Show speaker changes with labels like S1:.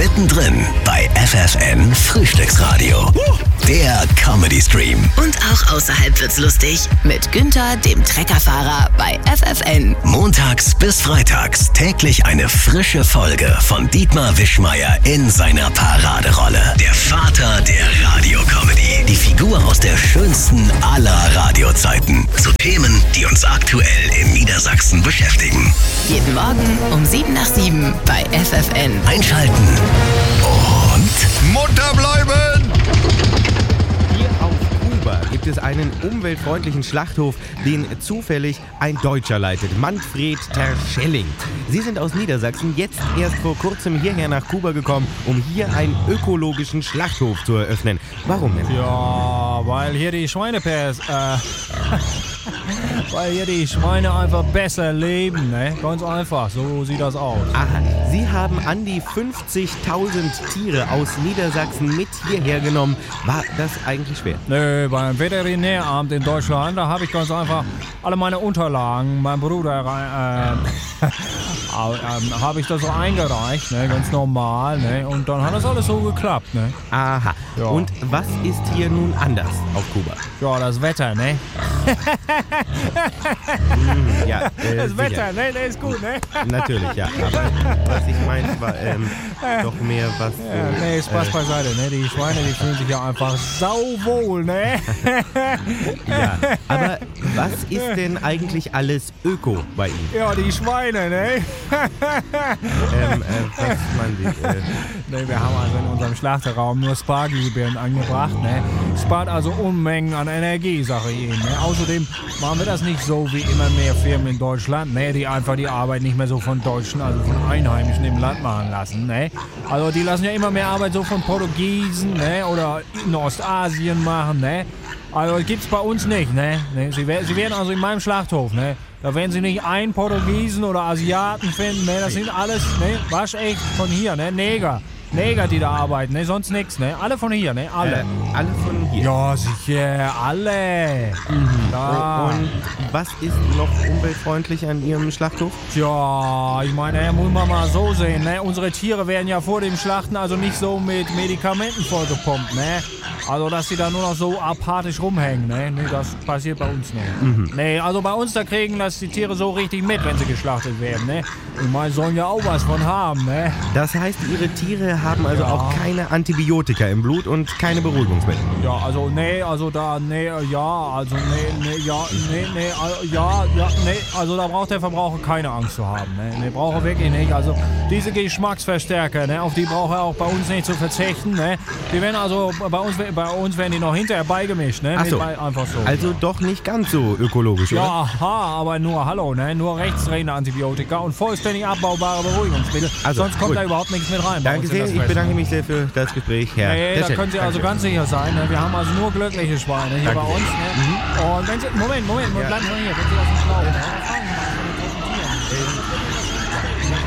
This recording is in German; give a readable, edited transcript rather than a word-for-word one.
S1: Mittendrin bei FFN Frühstücksradio. Der Comedy-Stream.
S2: Und auch außerhalb wird's lustig. Mit Günther, dem Treckerfahrer bei FFN.
S1: Montags bis freitags täglich eine frische Folge von Dietmar Wischmeier in seiner Paraderolle. Der Vater der Radiocomedy. Die Figur aus der schönsten aller Radiozeiten. Zu Themen, die uns aktuell in Niedersachsen beschäftigen.
S2: Jeden Morgen um 7:07 bei FFN.
S1: Einschalten und
S3: Munter bleiben!
S4: Hier auf Kuba gibt es einen umweltfreundlichen Schlachthof, den zufällig ein Deutscher leitet, Manfred Terschelling. Sie sind aus Niedersachsen, jetzt erst vor kurzem hierher nach Kuba gekommen, um hier einen ökologischen Schlachthof zu eröffnen. Warum denn?
S5: Ja, weil hier die weil hier die Schweine einfach besser leben, ne? Ganz einfach, so sieht das aus.
S4: Aha, Sie haben an die 50.000 Tiere aus Niedersachsen mit hierher genommen. War das eigentlich schwer?
S5: Nö, beim Veterinäramt in Deutschland, da habe ich ganz einfach alle meine Unterlagen, mein Bruder, habe ich das so eingereicht, ne? Ganz normal, ne? Und dann hat das alles so geklappt, ne?
S4: Aha,
S5: Ja.
S4: und was ist hier nun anders auf Kuba?
S5: Ja, das Wetter, ne?
S4: Ja,
S5: Das
S4: sicher.
S5: Wetter, ne? Das ist gut, ne?
S4: Natürlich, ja. Aber was ich meinte, war doch mehr was so...
S5: Ja, nee, Spaß beiseite, ne? Die Schweine, die fühlen sich ja einfach sauwohl, ne?
S4: Ja, aber was ist denn eigentlich alles Öko bei Ihnen?
S5: Ja, die Schweine, ne?
S4: Was meinen Sie?
S5: Ne, wir haben also in unserem Schlachterraum nur Spargelibirnen angebracht, ne? Spart also Unmengen an Energie, sage ich Ihnen, ne? Außerdem machen wir das nicht so wie immer mehr Firmen in Deutschland, ne? Die einfach die Arbeit nicht mehr so von Deutschen, also von Einheimischen im Land machen lassen, ne? Also die lassen ja immer mehr Arbeit so von Portugiesen, ne? Oder in Ostasien machen, ne? Also das gibt's bei uns nicht, ne? Sie werden also in meinem Schlachthof, ne? Da werden Sie nicht einen Portugiesen oder Asiaten finden, ne? Das sind alles, ne? Waschecht von hier, ne? Neger, die da arbeiten, ne? Sonst nix, ne? Alle von hier, ne? Alle.
S4: Alle von hier.
S5: Ja, sicher, alle. Ja.
S4: Und was ist noch umweltfreundlich an Ihrem Schlachthof?
S5: Tja, ich meine, muss man mal so sehen, ne? Unsere Tiere werden ja vor dem Schlachten also nicht so mit Medikamenten vollgepumpt, ne? Also, dass sie da nur noch so apathisch rumhängen, ne? Nee, das passiert bei uns nicht. Nee, also bei uns, da kriegen das die Tiere so richtig mit, wenn sie geschlachtet werden, ne? Ich meine, sollen ja auch was von haben, ne?
S4: Das heißt, Ihre Tiere haben also auch keine Antibiotika im Blut und keine Beruhigungsmittel.
S5: Ja, also, also da braucht der Verbraucher keine Angst zu haben, ne? Nee, braucht er wirklich nicht. Also, diese Geschmacksverstärker, ne? Auf die braucht er auch bei uns nicht zu verzichten, ne? Die werden also, bei uns werden die noch hinterher beigemischt, ne?
S4: Ach so.
S5: Einfach so.
S4: Also doch nicht ganz so ökologisch, oder?
S5: Ja, aha, aber nur, hallo, ne? Nur rechtsdrehende Antibiotika und vollständig abbaubare Beruhigungsmittel.
S4: Also,
S5: Sonst kommt
S4: gut.
S5: da überhaupt nichts mit rein.
S4: Danke sehr, ich bedanke mich sehr für das Gespräch, Herr
S5: Nee, da
S4: Terschelling.
S5: können Sie also ganz sicher sein. Ne? Wir haben also nur glückliche Schweine hier
S4: Danke
S5: bei
S4: sehr.
S5: uns. Ne? Und wenn Sie, Moment, bleiben Sie mal hier. Wenn Sie das nicht glauben, ne? Fragen Sie mal, was Sie präsentieren.